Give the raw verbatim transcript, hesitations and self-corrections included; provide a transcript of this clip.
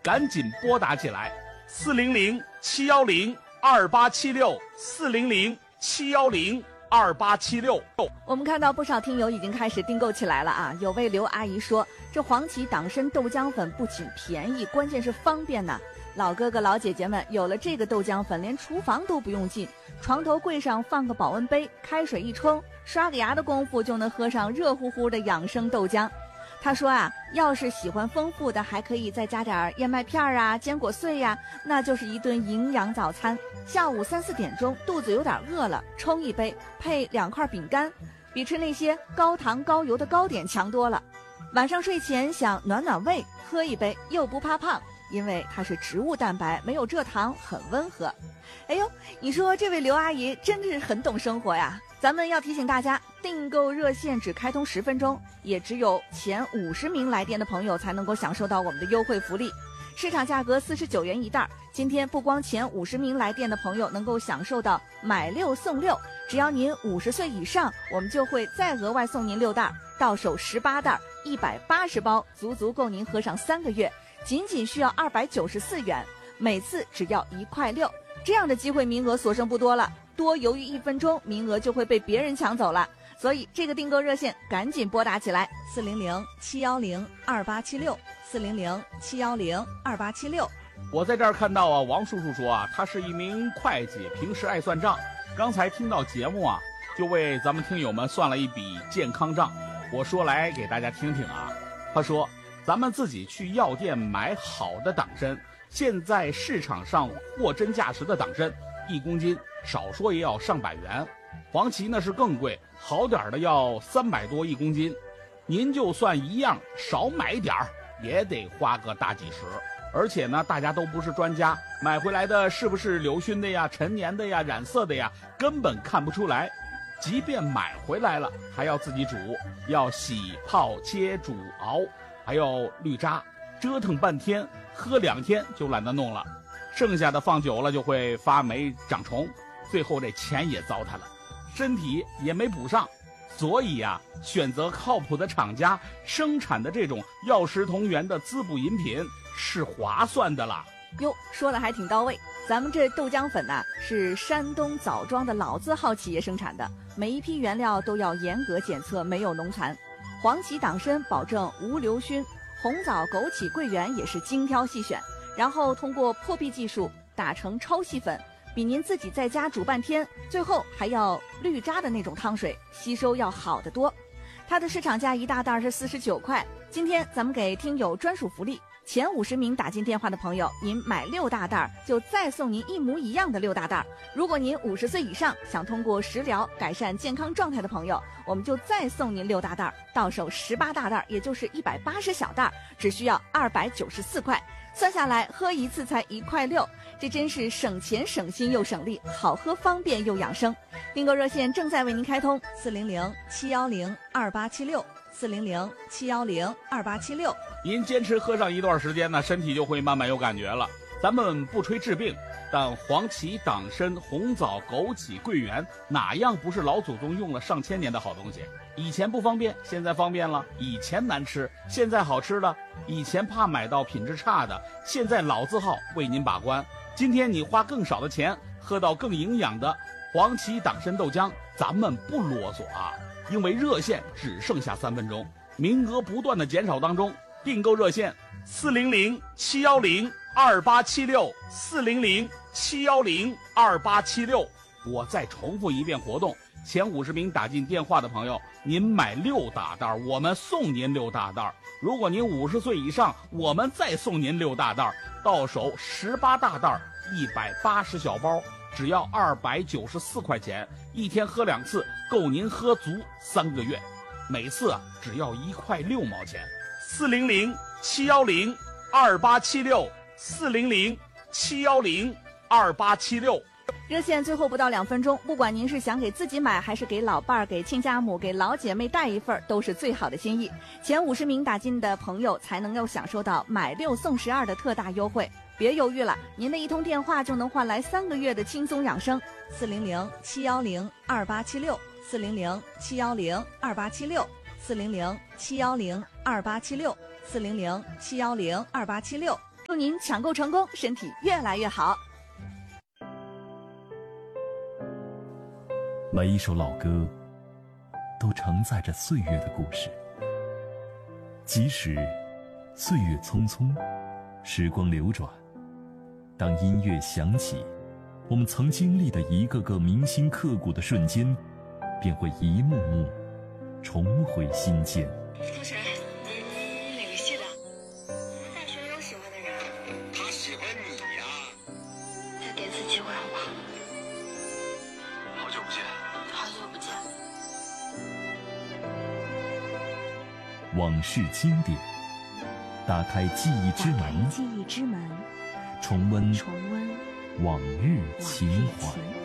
赶紧拨打起来，四零零七幺零二八七六，四零零七幺零二八七六。 我们看到不少听友已经开始订购起来了啊！有位刘阿姨说，这黄芪党参豆浆粉不仅便宜，关键是方便呐。老哥哥老姐姐们有了这个豆浆粉，连厨房都不用进，床头柜上放个保温杯，开水一冲，刷个牙的功夫就能喝上热乎乎的养生豆浆。他说啊，要是喜欢丰富的，还可以再加点燕麦片啊、坚果碎呀、啊，那就是一顿营养早餐。下午三四点钟，肚子有点饿了，冲一杯，配两块饼干，比吃那些高糖高油的糕点强多了。晚上睡前想暖暖胃，喝一杯又不怕胖，因为它是植物蛋白，没有蔗糖，很温和。哎呦，你说这位刘阿姨真的是很懂生活呀！咱们要提醒大家，订购热线只开通十分钟，也只有前五十名来电的朋友才能够享受到我们的优惠福利。市场价格四十九元一袋，今天不光前五十名来电的朋友能够享受到买六送六，只要您五十岁以上，我们就会再额外送您六袋，到手十八袋，一百八十包，足足够您喝上三个月，仅仅需要二百九十四元，每次只要一块六。这样的机会名额所剩不多了，多犹豫一分钟，名额就会被别人抢走了。所以这个订购热线赶紧拨打起来，四零零七幺零二八七六，四零零七幺零二八七六。 我在这儿看到啊，王叔叔说啊，他是一名会计，平时爱算账。刚才听到节目啊，就为咱们听友们算了一笔健康账。我说来给大家听听啊。他说，咱们自己去药店买好的党参，现在市场上货真价实的党参，一公斤少说也要上百元。黄芪呢是更贵，好点的要三百多一公斤。您就算一样少买点儿，也得花个大几十。而且呢，大家都不是专家，买回来的是不是柳熏的呀、陈年的呀、染色的呀，根本看不出来。即便买回来了，还要自己煮，要洗、泡、切、煮、熬，还要滤渣，折腾半天，喝两天就懒得弄了。剩下的放久了就会发霉长虫，最后这钱也糟蹋了，身体也没补上。所以啊，选择靠谱的厂家生产的这种药食同源的滋补饮品是划算的啦。 哟，说的还挺到位。咱们这豆浆粉呐、啊，是山东枣庄的老字号企业生产的，每一批原料都要严格检测，没有农残。黄芪党参保证无硫熏，红枣、枸杞、桂圆也是精挑细选，然后通过破壁技术打成超细粉，比您自己在家煮半天，最后还要滤渣的那种汤水吸收要好得多。它的市场价一大袋是四十九块，今天咱们给听友专属福利，前五十名打进电话的朋友，您买六大袋就再送您一模一样的六大袋。如果您五十岁以上，想通过食疗改善健康状态的朋友，我们就再送您六大袋，到手十八大袋，也就是一百八十小袋，只需要二百九十四块。算下来喝一次才一块六，这真是省钱省心又省力，好喝方便又养生。订购热线正在为您开通，四零零七幺零二八七六，四零零七幺零二八七六。 您坚持喝上一段时间呢，身体就会慢慢有感觉了。咱们不吹治病，但黄芪、党参、红枣、枸杞、桂圆，哪样不是老祖宗用了上千年的好东西？以前不方便，现在方便了；以前难吃，现在好吃了；以前怕买到品质差的，现在老字号为您把关。今天你花更少的钱，喝到更营养的黄芪党参豆浆，咱们不啰嗦啊！因为热线只剩下三分钟，名额不断的减少当中。订购热线四零零七幺零二八七六，四零零七幺零二八七六。我再重复一遍活动，前五十名打进电话的朋友，您买六大袋，我们送您六大袋。如果您五十岁以上，我们再送您六大袋，到手十八大袋，一百八十小包，只要二百九十四块钱，一天喝两次，够您喝足三个月，每次啊只要一块六毛钱。四零零七幺零二八七六，四零零七幺零二八七六。 热线最后不到两分钟，不管您是想给自己买，还是给老伴儿、给亲家母、给老姐妹带一份，都是最好的心意。前五十名打进的朋友才能够享受到买六送十二的特大优惠。别犹豫了，您的一通电话就能换来三个月的轻松养生。四零零七幺零二八七六，四零零七幺零二八七六，四零零七幺零二八七六，四零零七幺零二八七六。 祝您抢购成功，身体越来越好。 每一首老歌都承载着岁月的故事，即使岁月匆匆，时光流转，当音乐响起，我们曾经历的一个个铭心刻骨的瞬间，便会一幕幕重回心间。 同学，你哪个系的？大学有喜欢的人。 他喜欢你呀。 再给次机会好不好？ 好久不见。 好久不见。 往事经典，打开记忆之门， 记忆之门， 重温重温往日情怀。